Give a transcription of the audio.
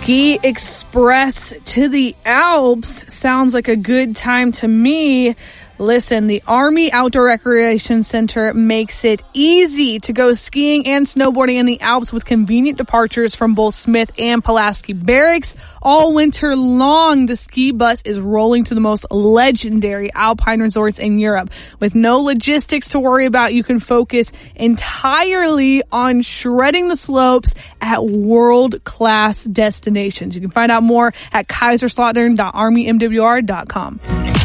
Ski Express to the Alps sounds like a good time to me. Listen, the Army Outdoor Recreation Center makes it easy to go skiing and snowboarding in the Alps with convenient departures from both Smith and Pulaski Barracks. All winter long, the ski bus is rolling to the most legendary alpine resorts in Europe. With no logistics to worry about, you can focus entirely on shredding the slopes at world-class destinations. You can find out more at kaiserslautern.armymwr.com.